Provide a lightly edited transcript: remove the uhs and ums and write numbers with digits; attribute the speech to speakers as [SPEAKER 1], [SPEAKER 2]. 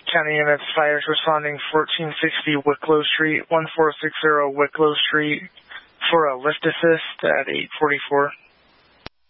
[SPEAKER 1] County units, fires responding 1460 Wicklow Street, 1460 Wicklow Street for a lift assist at 844.